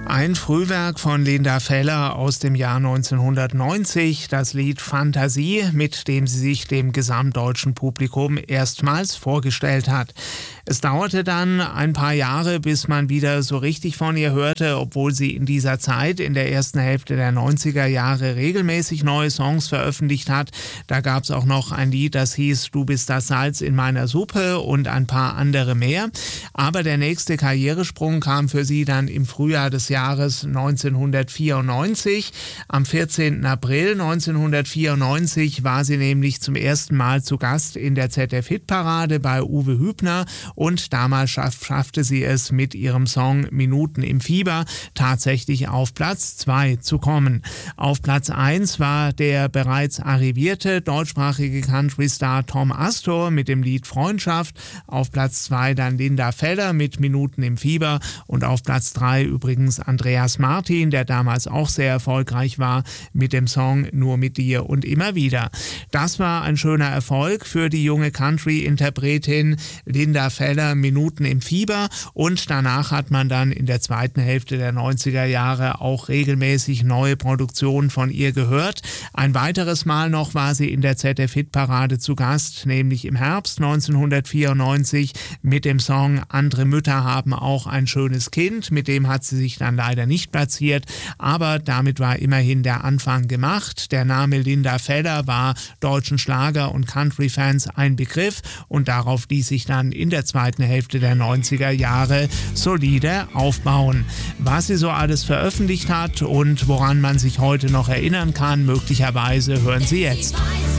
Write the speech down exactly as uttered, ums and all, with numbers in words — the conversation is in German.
Ein Frühwerk von Linda Feller aus dem Jahr neunzehnhundertneunzig, das Lied Fantasie, mit dem sie sich dem gesamtdeutschen Publikum erstmals vorgestellt hat. Es dauerte dann ein paar Jahre, bis man wieder so richtig von ihr hörte, obwohl sie in dieser Zeit, in der ersten Hälfte der neunziger Jahre, regelmäßig neue Songs veröffentlicht hat. Da gab es auch noch ein Lied, das hieß Du bist das Salz in meiner Suppe und ein paar andere mehr. Aber der nächste Karrieresprung kam für sie dann im Frühjahr des Jahres neunzehnhundertvierundneunzig. Am vierzehnten April neunzehnhundertvierundneunzig war sie nämlich zum ersten Mal zu Gast in der Z D F-Hitparade bei Uwe Hübner und damals schaff, schaffte sie es mit ihrem Song Minuten im Fieber tatsächlich auf Platz zwei zu kommen. Auf Platz eins war der bereits arrivierte deutschsprachige Country-Star Tom Astor mit dem Lied Freundschaft, auf Platz zwei dann Linda Feller mit Minuten im Fieber und auf Platz drei übrigens Andreas Martin, der damals auch sehr erfolgreich war, mit dem Song Nur mit dir und immer wieder. Das war ein schöner Erfolg für die junge Country-Interpretin Linda Feller, Minuten im Fieber, und danach hat man dann in der zweiten Hälfte der neunziger Jahre auch regelmäßig neue Produktionen von ihr gehört. Ein weiteres Mal noch war sie in der Z D F-Hitparade zu Gast, nämlich im Herbst neunzehnhundertvierundneunzig mit dem Song Andere Mütter haben auch ein schönes Kind. Mit dem hat sie sich dann leider nicht platziert, aber damit war immerhin der Anfang gemacht. Der Name Linda Feller war deutschen Schlager- und Country-Fans ein Begriff und darauf ließ sich dann in der zweiten Hälfte der neunziger Jahre solide aufbauen. Was sie so alles veröffentlicht hat und woran man sich heute noch erinnern kann, möglicherweise hören Sie jetzt.